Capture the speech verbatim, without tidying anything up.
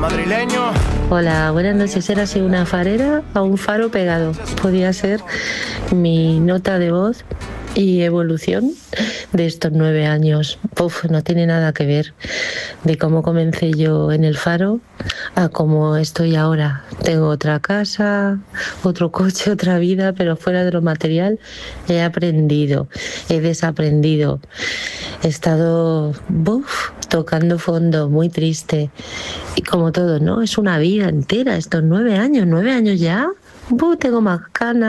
madrileño. Hola, buenas noches. ¿Era así una farera o un faro pegado? Podía ser mi nota de voz y evolución de estos nueve años. Uf, no tiene nada que ver de cómo comencé yo en el faro a cómo estoy ahora. Tengo otra casa, otro coche, otra vida, pero fuera de lo material he aprendido, he desaprendido. He estado uf, tocando fondo, muy triste. Y como todo, ¿no? Es una vida entera, estos nueve años, nueve años ya. Uh, tengo más ganas.